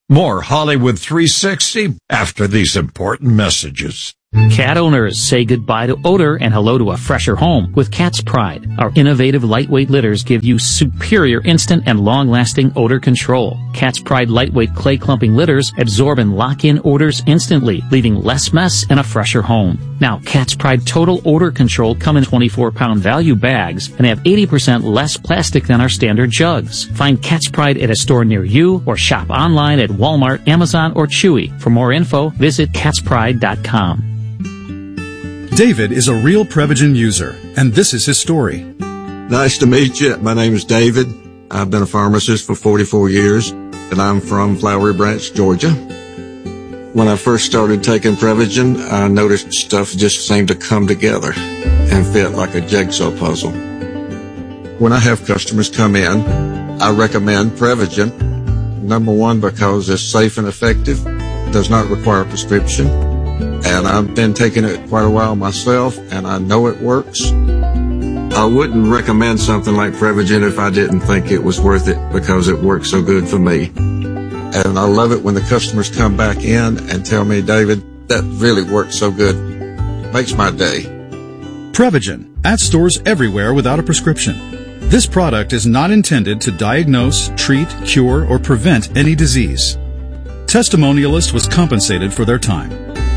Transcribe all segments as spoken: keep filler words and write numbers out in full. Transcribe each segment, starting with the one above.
More Hollywood three sixty after these important messages. Cat owners, say goodbye to odor and hello to a fresher home with Cat's Pride. Our innovative lightweight litters give you superior instant and long-lasting odor control. Cat's Pride lightweight clay clumping litters absorb and lock in odors instantly, leaving less mess and a fresher home. Now, Cat's Pride Total Odor Control come in twenty-four pound value bags and have eighty percent less plastic than our standard jugs. Find Cat's Pride at a store near you or shop online at Walmart, Amazon, or Chewy. For more info, visit cats pride dot com. David is a real Prevagen user, and this is his story. Nice to meet you. My name is David. I've been a pharmacist for forty-four years, and I'm from Flowery Branch, Georgia. When I first started taking Prevagen, I noticed stuff just seemed to come together and fit like a jigsaw puzzle. When I have customers come in, I recommend Prevagen. Number one, because it's safe and effective, does not require a prescription. And I've been taking it quite a while myself, and I know it works. I wouldn't recommend something like Prevagen if I didn't think it was worth it because it works so good for me. And I love it when the customers come back in and tell me, David, that really works so good. Makes my day. Prevagen, at stores everywhere without a prescription. This product is not intended to diagnose, treat, cure, or prevent any disease. Testimonialist was compensated for their time.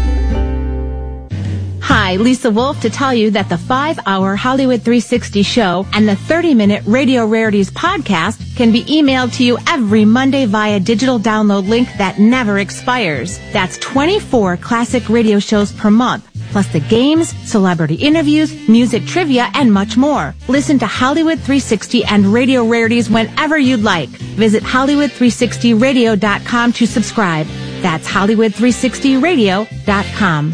Hi, Lisa Wolf to tell you that the five hour Hollywood three sixty show and the thirty minute Radio Rarities podcast can be emailed to you every Monday via digital download link that never expires. That's twenty-four classic radio shows per month, plus the games, celebrity interviews, music trivia, and much more. Listen to Hollywood three sixty and Radio Rarities whenever you'd like. Visit Hollywood three sixty radio dot com to subscribe. That's Hollywood three sixty radio dot com.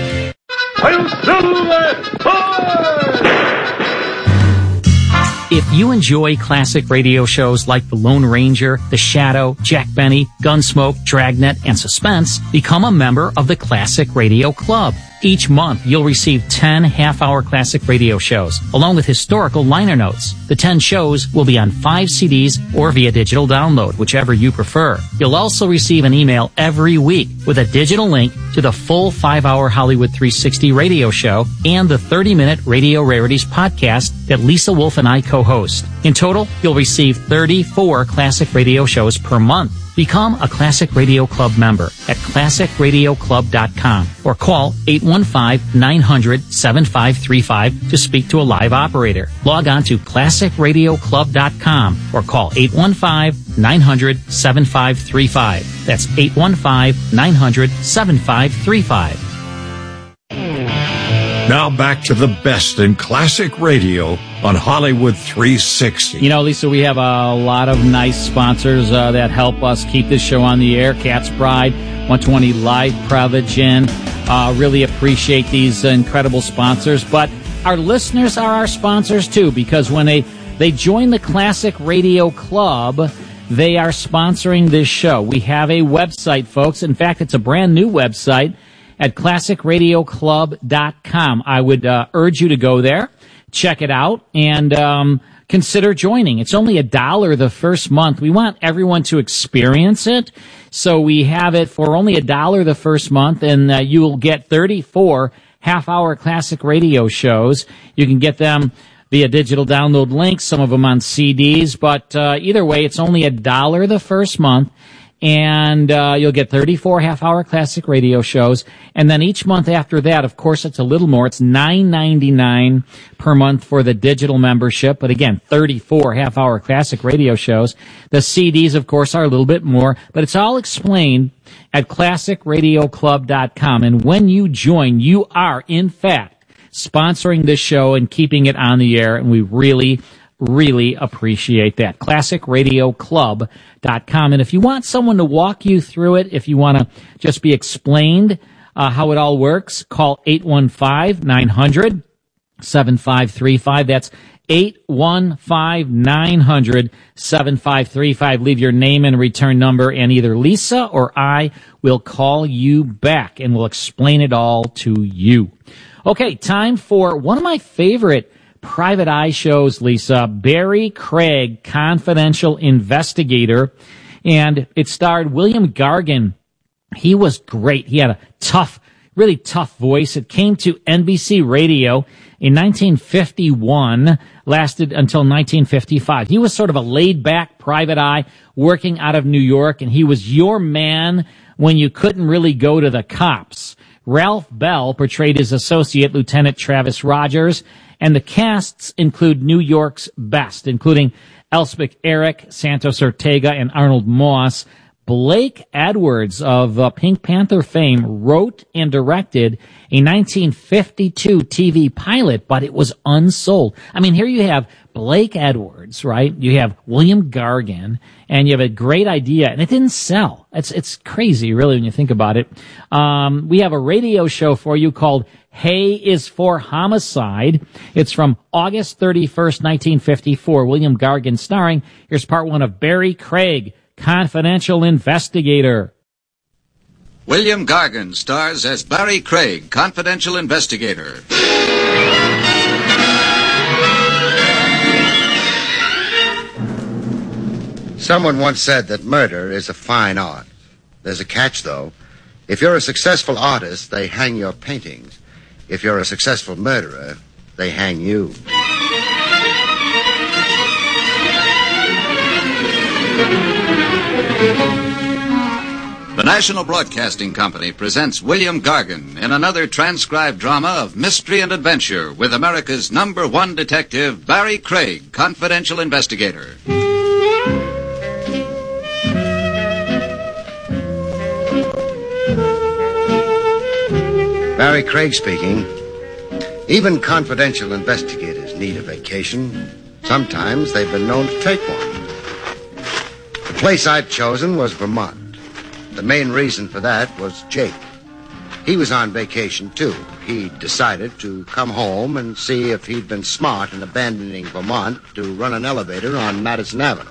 If you enjoy classic radio shows like The Lone Ranger, The Shadow, Jack Benny, Gunsmoke, Dragnet, and Suspense, become a member of the Classic Radio Club. Each month, you'll receive ten half-hour classic radio shows, along with historical liner notes. The ten shows will be on five C Ds or via digital download, whichever you prefer. You'll also receive an email every week with a digital link to the full five hour Hollywood three sixty radio show and the thirty minute Radio Rarities podcast that Lisa Wolf and I co-host. In total, you'll receive thirty-four classic radio shows per month. Become a Classic Radio Club member at classic radio club dot com or call eight one five, nine hundred, seven five three five to speak to a live operator. Log on to classic radio club dot com or call eight one five, nine hundred, seven five three five. That's eight one five, nine hundred, seven five three five. Now back to the best in classic radio on Hollywood three sixty. You know, Lisa, we have a lot of nice sponsors uh, that help us keep this show on the air. Cat's Pride, one twenty Live, Prevagen. Uh, really appreciate these uh, incredible sponsors. But our listeners are our sponsors, too, because when they, they join the Classic Radio Club, they are sponsoring this show. We have a website, folks. In fact, it's a brand new website at classic radio club dot com. I would uh, urge you to go there, check it out, and um, consider joining. It's only a dollar the first month. We want everyone to experience it, so we have it for only a dollar the first month, and uh, you will get thirty-four half-hour classic radio shows. You can get them via digital download links, some of them on C Ds, but uh, either way, it's only a dollar the first month. And uh, you'll get thirty-four half-hour classic radio shows. And then each month after that, of course, it's a little more. It's nine ninety-nine per month for the digital membership. But again, thirty-four half-hour classic radio shows. The C Ds, of course, are a little bit more. But it's all explained at classic radio club dot com. And when you join, you are, in fact, sponsoring this show and keeping it on the air. And we really Really appreciate that. classic radio club dot com. And if you want someone to walk you through it, if you want to just be explained uh, how it all works, call eight one five, nine hundred, seven five three five. That's eight one five, nine hundred, seven five three five. Leave your name and return number, and either Lisa or I will call you back, and we'll explain it all to you. Okay, time for one of my favorite private eye shows, Lisa. Barry Craig, confidential investigator. And it starred William Gargan. He was great. He had a tough, really tough voice. It came to N B C Radio in nineteen fifty-one, lasted until nineteen fifty-five. He was sort of a laid-back private eye working out of New York, and he was your man when you couldn't really go to the cops. Ralph Bell portrayed his associate, Lieutenant Travis Rogers, and the casts include New York's best, including Elspeth Eric, Santos Ortega, and Arnold Moss. Blake Edwards of uh, Pink Panther fame wrote and directed a nineteen fifty-two T V pilot, but it was unsold. I mean, here you have Blake Edwards, right? You have William Gargan, and you have a great idea, and it didn't sell. It's it's crazy, really, when you think about it. Um, we have a radio show for you called Hay is for Homicide. It's from August thirty-first, nineteen fifty-four. William Gargan starring. Here's part one of Barry Craig, Confidential Investigator. William Gargan stars as Barry Craig, Confidential Investigator. Someone once said that murder is a fine art. There's a catch, though. If you're a successful artist, they hang your paintings. If you're a successful murderer, they hang you. The National Broadcasting Company presents William Gargan in another transcribed drama of mystery and adventure with America's number one detective, Barry Craig, Confidential Investigator. Barry Craig speaking. Even confidential investigators need a vacation. Sometimes they've been known to take one. The place I'd chosen was Vermont. The main reason for that was Jake. He was on vacation, too. He decided to come home and see if he'd been smart in abandoning Vermont to run an elevator on Madison Avenue.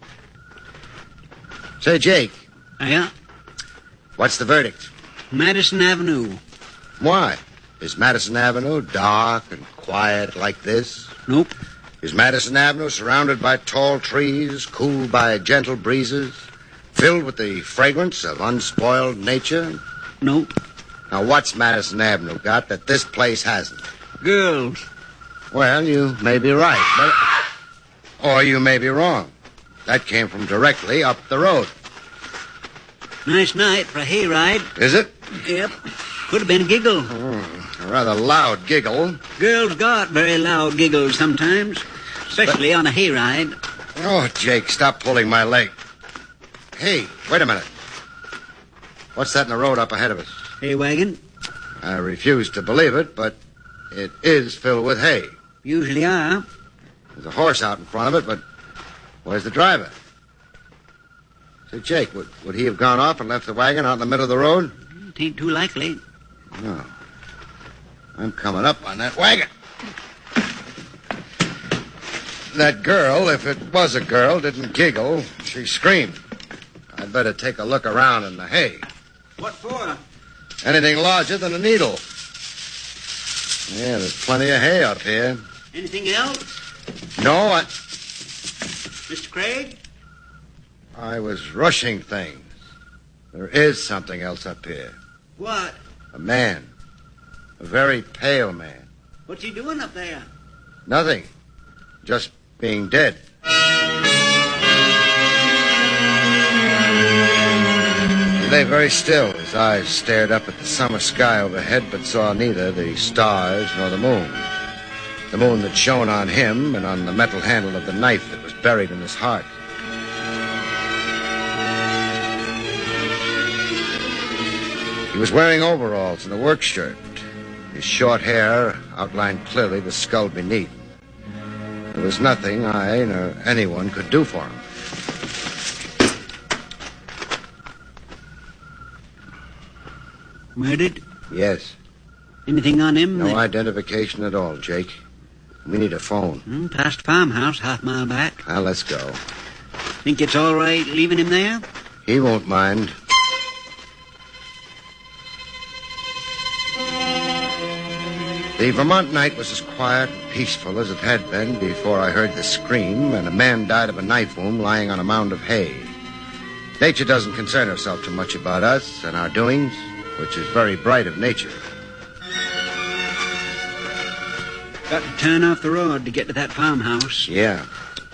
Say, Jake. Yeah? What's the verdict? Madison Avenue. Why? Is Madison Avenue dark and quiet like this? Nope. Is Madison Avenue surrounded by tall trees, cooled by gentle breezes, filled with the fragrance of unspoiled nature? Nope. Now, what's Madison Avenue got that this place hasn't? Girls. Well, you may be right, but... Or you may be wrong. That came from directly up the road. Nice night for a hayride. Is it? Yep. Could have been a giggle. Mm, a rather loud giggle. Girls got very loud giggles sometimes, especially but... on a hayride. Oh, Jake, stop pulling my leg. Hey, wait a minute. What's that in the road up ahead of us? Hay wagon. I refuse to believe it, but it is filled with hay. Usually are. There's a horse out in front of it, but where's the driver? Say, Jake, would, would he have gone off and left the wagon out in the middle of the road? It ain't too likely. No. I'm coming up on that wagon. That girl, if it was a girl, didn't giggle. She screamed. I'd better take a look around in the hay. What for? Anything larger than a needle. Yeah, there's plenty of hay up here. Anything else? No, I... Mister Craig? I was rushing things. There is something else up here. What? A man. A very pale man. What's he doing up there? Nothing. Just being dead. He lay very still. His eyes stared up at the summer sky overhead, but saw neither the stars nor the moon. The moon that shone on him and on the metal handle of the knife that was buried in his heart. He was wearing overalls and a work shirt. His short hair outlined clearly the skull beneath. There was nothing I nor anyone could do for him. Murdered? Yes. Anything on him? No that... identification at all, Jake. We need a phone. Hmm, past the farmhouse, half mile back. Now, let's go. Think it's all right leaving him there? He won't mind. The Vermont night was as quiet and peaceful as it had been before I heard the scream and a man died of a knife wound lying on a mound of hay. Nature doesn't concern herself too much about us and our doings, which is very bright of nature. Got to turn off the road to get to that farmhouse. Yeah.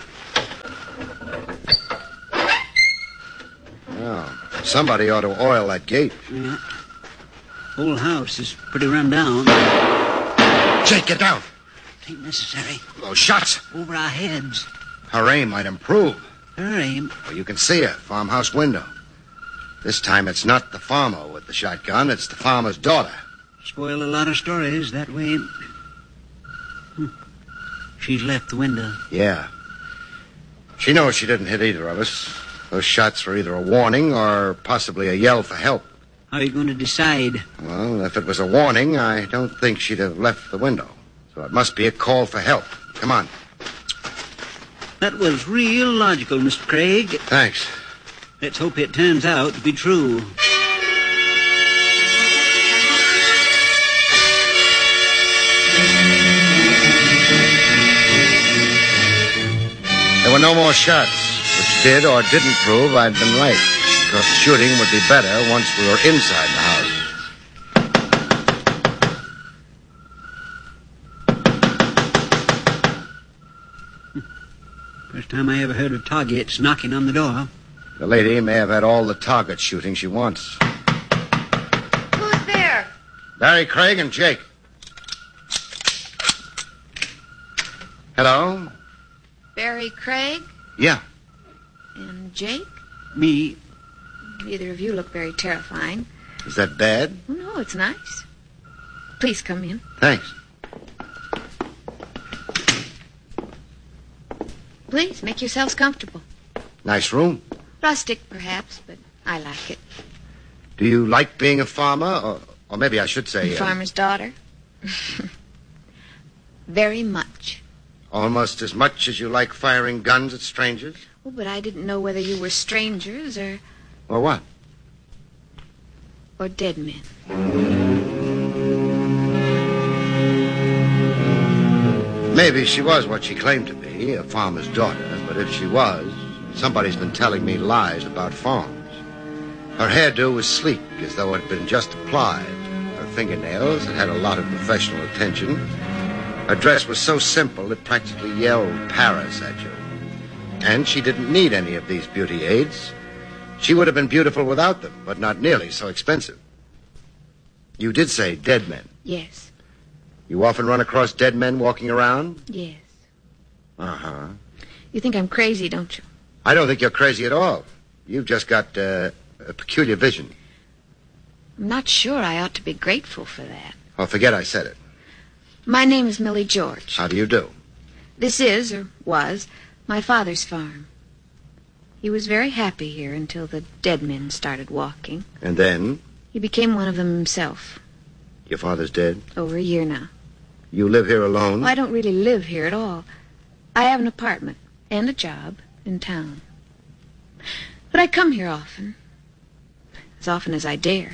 Well, somebody ought to oil that gate. Yeah. Whole house is pretty run down. Jake, get down. Ain't necessary. Those shots. Over our heads. Her aim might improve. Her aim? Well, you can see her, farmhouse window. This time it's not the farmer with the shotgun, it's the farmer's daughter. Spoil a lot of stories that way. Hmm. She's left the window. Yeah. She knows she didn't hit either of us. Those shots were either a warning or possibly a yell for help. How are you going to decide? Well, if it was a warning, I don't think she'd have left the window. So it must be a call for help. Come on. That was real logical, Mister Craig. Thanks. Let's hope it turns out to be true. There were no more shots, which did or didn't prove I'd been right. Because the shooting would be better once we were inside the house. First time I ever heard of targets knocking on the door. The lady may have had all the target shooting she wants. Who's there? Barry Craig and Jake. Hello? Barry Craig Yeah. and Jake? Me? Neither of you look very terrifying. Is that bad? Oh, no, it's nice. Please come in. Thanks. Please, make yourselves comfortable. Nice room. Rustic, perhaps, but I like it. Do you like being a farmer? Or, or maybe I should say... Uh, Farmer's daughter? Very much. almost as much as you like firing guns at strangers? Oh, but I didn't know whether you were strangers or... Or what? Or dead men. Maybe she was what she claimed to be, a farmer's daughter. But if she was, somebody's been telling me lies about farms. Her hairdo was sleek, as though it had been just applied. Her fingernails had had a lot of professional attention. Her dress was so simple it practically yelled Paris at you. And she didn't need any of these beauty aids. She would have been beautiful without them, but not nearly so expensive. You did say dead men. Yes. You often run across dead men walking around? Yes. Uh-huh. You think I'm crazy, don't you? I don't think you're crazy at all. You've just got uh, a peculiar vision. I'm not sure I ought to be grateful for that. Oh, forget I said it. My name is Millie George. How do you do? This is, or was, my father's farm. He was very happy here until the dead men started walking. And then? He became one of them himself. Your father's dead? Over a year now. You live here alone? Well, I don't really live here at all. I have an apartment and a job in town. But I come here often. As often as I dare.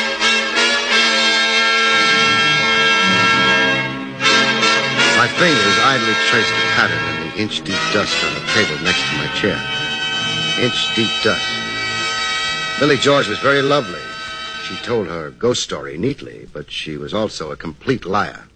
My fingers idly traced the pattern in the inch-deep dust on the table next to my chair. Inch-deep dust. Millie George was very lovely. She told her ghost story neatly, but she was also a complete liar.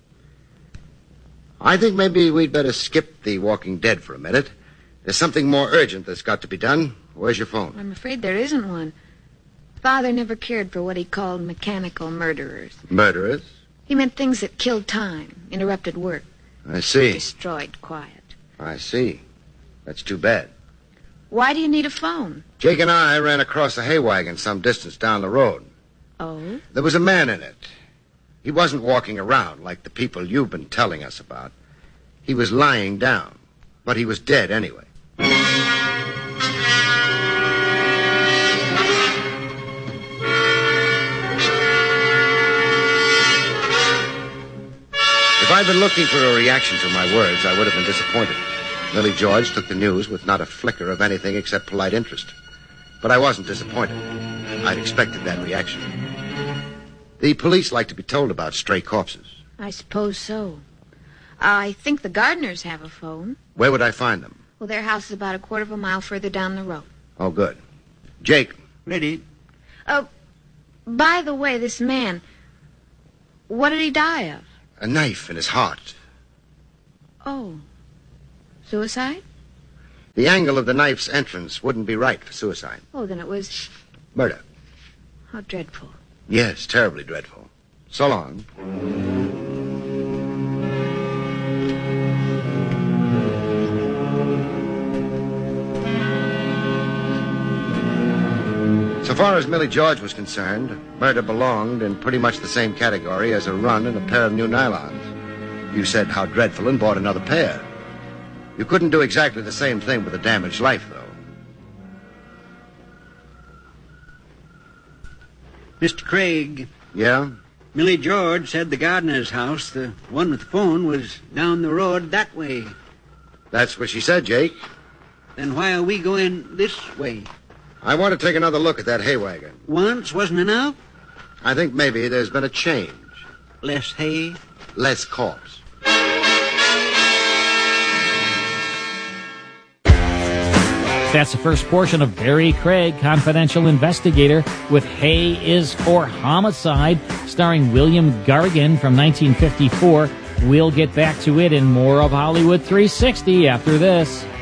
I think maybe we'd better skip the Walking Dead for a minute. There's something more urgent that's got to be done. Where's your phone? I'm afraid there isn't one. Father never cared for what he called mechanical murderers. Murderers? He meant things that killed time, interrupted work. I see. Destroyed quiet. I see. That's too bad. Why do you need a phone? Jake and I ran across a hay wagon some distance down the road. Oh? There was a man in it. He wasn't walking around like the people you've been telling us about. He was lying down, but he was dead anyway. If I'd been looking for a reaction to my words, I would have been disappointed. Millie George took the news with not a flicker of anything except polite interest. But I wasn't disappointed. I'd expected that reaction. The police like to be told about stray corpses. I suppose so. I think the Gardners have a phone. Where would I find them? Well, their house is about a quarter of a mile further down the road. Oh, good. Jake. Ready. Uh, by the way, this man, what did he die of? A knife in his heart. Oh. Suicide? The angle of the knife's entrance wouldn't be right for suicide. Oh, then it was... Murder. How dreadful. Yes, terribly dreadful. So long. So far as Millie George was concerned, murder belonged in pretty much the same category as a run and a pair of new nylons. You said how dreadful and bought another pair. You couldn't do exactly the same thing with a damaged life, though. Mister Craig. Yeah? Millie George said the gardener's house, the one with the phone, was down the road that way. That's what she said, Jake. Then why are we going this way? I want to take another look at that hay wagon. Once wasn't enough? I think maybe there's been a change. Less hay? Less corpse. That's the first portion of Barry Craig, Confidential Investigator, with Hay is for Homicide, starring William Gargan from nineteen fifty-four. We'll get back to it in more of Hollywood three sixty after this.